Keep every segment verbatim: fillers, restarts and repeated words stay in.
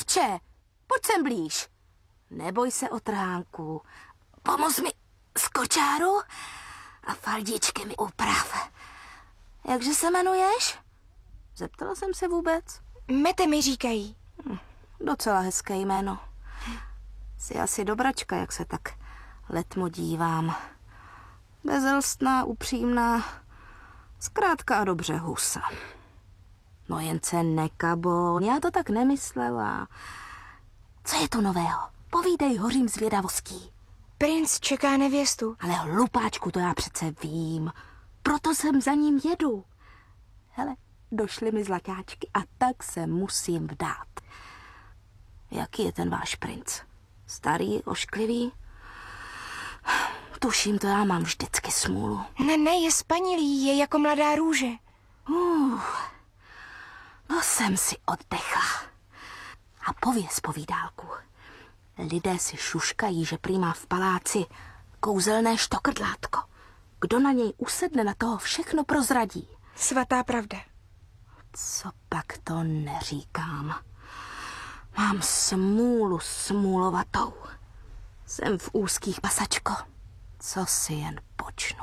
Otče, pojď sem blíž. Neboj se, otránku. Pomoz mi z kočáru a faldičky mi uprav. Jakže se jmenuješ? Zeptala jsem se vůbec? Mete mi říkají. Hm, docela hezké jméno. Jsi asi dobračka, jak se tak letmo dívám. Bezelstná, upřímná, zkrátka a dobře husa. No jen se nekabo, já to tak nemyslela. Co je to nového? Povídej, hořím zvědavostí. Princ čeká nevěstu. Ale hlupáčku, to já přece vím. Proto jsem za ním jedu. Hele, došly mi zlatáčky a tak se musím vdát. Jaký je ten váš princ? Starý, ošklivý? Tuším, to já mám vždycky smůlu. Ne, ne, je spanilý, je jako mladá růže. Uh, no jsem si oddechla. A pověz povídálku. Lidé si šuškají, že prý má v paláci kouzelné štokrdlátko. Kdo na něj usedne, na toho všechno prozradí. Svatá pravda. Co pak to neříkám. Mám smůlu smůlovatou. Jsem v úzkých, pasačko. Co si jen počnu.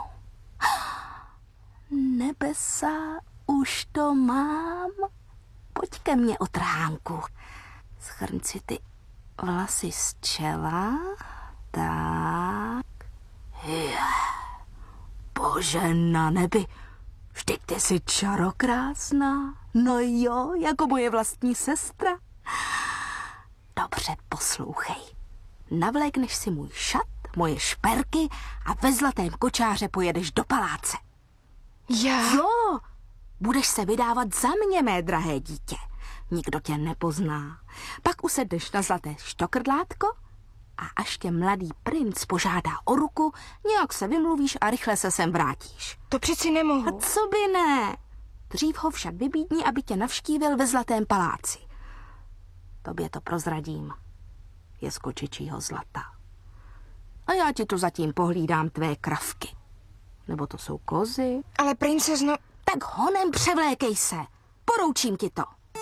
Nebesa, už to mám. Pojď ke mně, otránku. Schrň si ty vlasy z čela. Tak. Je. Bože na nebi. Vždyť ty jsi čarokrásná. No jo, jako moje vlastní sestra. Dobře, poslouchej. Navlékneš si můj šat, moje šperky a ve zlatém kočáře pojedeš do paláce. Já? Jo, budeš se vydávat za mě, mé drahé dítě. Nikdo tě nepozná. Pak usedneš na zlaté štokrdlátko a až tě mladý princ požádá o ruku, nějak se vymluvíš a rychle se sem vrátíš. To přeci nemohu. A co by ne? Dřív ho však vybídni, aby tě navštívil ve zlatém paláci. Tobě to prozradím. Je z kočičího zlata. A já ti tu zatím pohlídám tvé kravky. Nebo to jsou kozy? Ale princezno... Tak honem převlékej se. Poroučím ti to.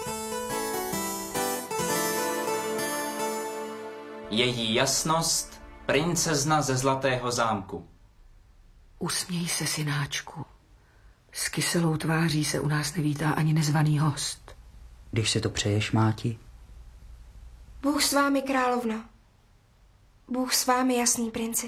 Její jasnost, princezna ze Zlatého zámku. Usměj se, synáčku. S kyselou tváří se u nás nevítá ani nezvaný host. Když si to přeješ, máti. Bůh s vámi, královno. Bůh s vámi, jasný princi.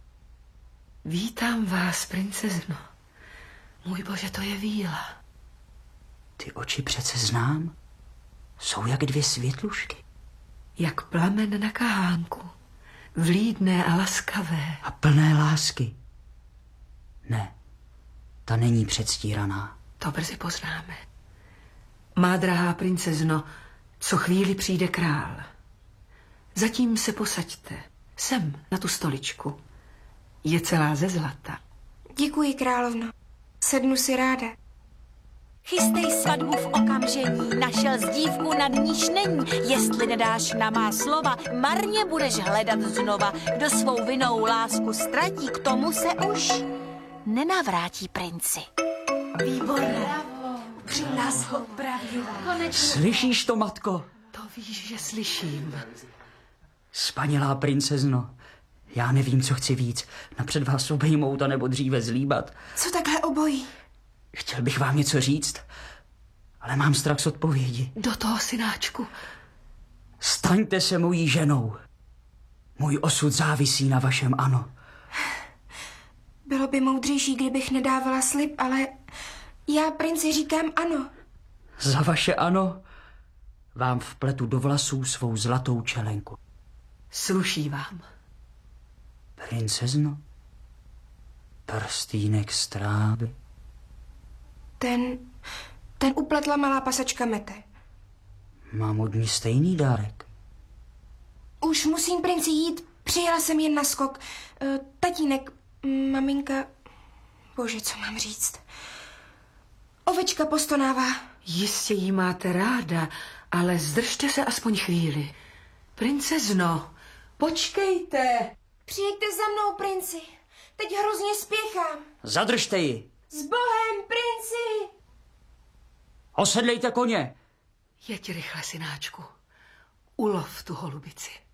Vítám vás, princezno. Můj bože, to je víla. Ty oči přece znám. Jsou jak dvě světlušky. Jak plamen na kahánku. Vlídné a laskavé. A plné lásky. Ne, ta není předstíraná. To brzy poznáme. Má drahá princezno, co chvíli přijde král. Zatím se posaďte. Sem, na tu stoličku. Je celá ze zlata. Děkuji, královno. Sednu si ráda. Chystej svatbu v okamžení, našel z dívku nad níž není. Jestli nedáš na má slova, marně budeš hledat znova. Kdo svou vinou lásku ztratí, k tomu se už nenavrátí princi. Výborné. Při nás ho pravila. Slyšíš to, matko? To víš, že slyším. Spanilá princezno, já nevím, co chci víc. Napřed vás obejmout, anebo dříve zlíbat. Co takhle obojí? Chtěl bych vám něco říct, ale mám strach z odpovědi. Do toho, synáčku. Staňte se mojí ženou. Můj osud závisí na vašem ano. Bylo by moudřejší, kdybych nedávala slib, ale já princi říkám ano. Za vaše ano vám vpletu do vlasů svou zlatou čelenku. Sluší vám. Princezno, prstýnek strávy. Ten, ten upletla malá pasačka Mete. Mám od ní stejný dárek. Už musím, princi, jít. Přijela jsem jen na skok. E, tatínek, maminka... Bože, co mám říct? Ovečka postonává. Jistě jí máte ráda, ale zdržte se aspoň chvíli. Princezno, počkejte. Přijďte za mnou, princi. Teď hrozně spěchám. Zadržte ji. S Bohem, princi! Osedlejte koně. Jeď rychle, synáčku. ulov tu holubici.